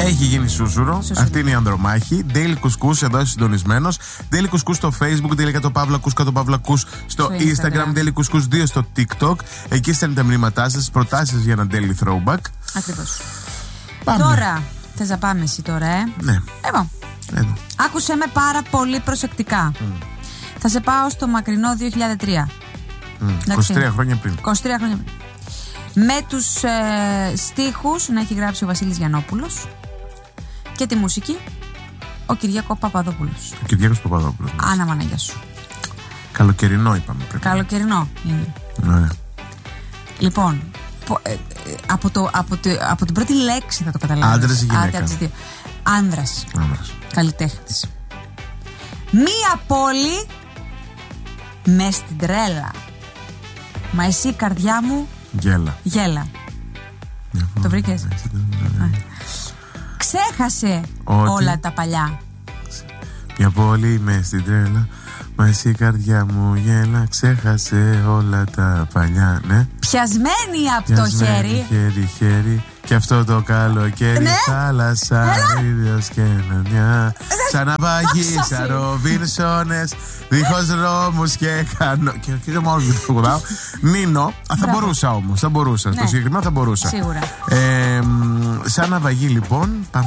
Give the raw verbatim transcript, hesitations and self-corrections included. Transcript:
Έχει γίνει σούσουρο. Σούσουρο. Αυτή είναι η Ανδρομάχη. Daily Couscous εδώ συντονισμένος. Daily Couscous στο Facebook, Daily το Παύλα Κούσκα το Παύλα Κούς στο, στο Instagram, Instagram. Daily Couscous δύο στο TikTok. Εκεί στέλνετε τα μηνύματά σας, προτάσεις για ένα daily throwback. Ακριβώς. Πάμε. Τώρα, θες να πάμε εσύ τώρα, ε? Ναι. Εγώ. Εδώ. Άκουσέ με πάρα πολύ προσεκτικά. Mm. Θα σε πάω στο μακρινό δύο χιλιάδες τρία. Mm. είκοσι τρία χρόνια πριν. είκοσι τρία χρόνια πριν. Με τους ε, στίχους να έχει γράψει ο Βασίλης Γιαννόπουλος και τη μουσική ο Κυριάκο Παπαδόπουλος. Ο Κυριάκος Παπαδόπουλος. Άννα Μαναγιά σου. Καλοκαιρινό είπαμε πριν. Καλοκαιρινό είναι. Ναι. Λοιπόν, πο, ε, ε, από, το, από, το, από την πρώτη λέξη θα το καταλάβεις. Άντρας ή γυναίκα? Άνδρας. Άνδρας. Καλλιτέχνης. Μία πόλη μες στην τρέλα. Μα εσύ καρδιά μου γέλα. Γέλα. Το βρήκες? Ξέχασε ότι όλα τα παλιά. Μια πόλη μες στην τρέλα. Μα εσύ καρδιά μου γέλα. Ξέχασε όλα τα παλιά. Ναι. Πιασμένη από το χέρι. Χέρι, χέρι. Και αυτό το καλοκαίρι, ναι. Θάλασσα, ήλιος και νονιά. Σαν να παγεί, σαν Ρομπίνσονες, δίχως δρόμους και κανό. Και αρχίζω μόνος μου το τραγουδάω. Νίνο, θα μπορούσα όμως, θα μπορούσα. Στο συγκεκριμένο θα μπορούσα. Σίγουρα. Σαν ναυαγή λοιπόν.